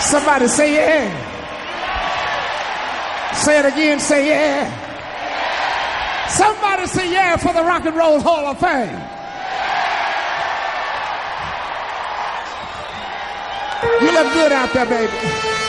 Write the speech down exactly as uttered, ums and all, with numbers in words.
Somebody say yeah. Say it again, say yeah. Somebody say yeah for the Rock and Roll Hall of Fame. You look good out there, baby.